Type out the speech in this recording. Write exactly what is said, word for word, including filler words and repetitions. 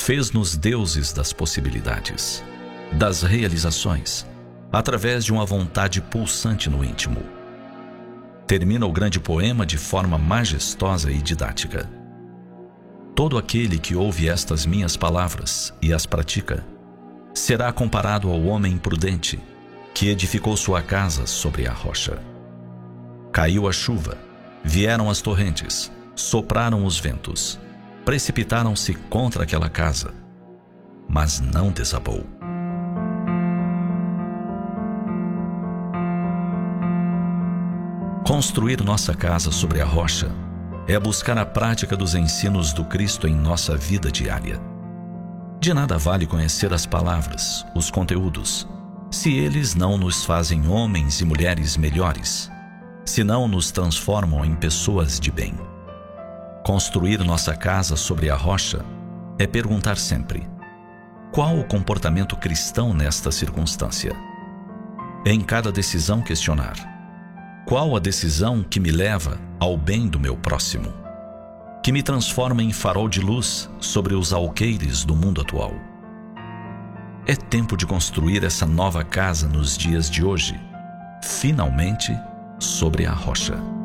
Fez-nos deuses das possibilidades, das realizações, através de uma vontade pulsante no íntimo. Termina o grande poema de forma majestosa e didática. Todo aquele que ouve estas minhas palavras e as pratica, será comparado ao homem prudente, que edificou sua casa sobre a rocha. Caiu a chuva, vieram as torrentes, sopraram os ventos, precipitaram-se contra aquela casa, mas não desabou. Construir nossa casa sobre a rocha é buscar a prática dos ensinos do Cristo em nossa vida diária. De nada vale conhecer as palavras, os conteúdos, se eles não nos fazem homens e mulheres melhores, se não nos transformam em pessoas de bem. Construir nossa casa sobre a rocha é perguntar sempre: qual o comportamento cristão nesta circunstância? Em cada decisão questionar: qual a decisão que me leva ao bem do meu próximo, que me transforma em farol de luz sobre os alqueires do mundo atual? É tempo de construir essa nova casa nos dias de hoje, finalmente sobre a rocha.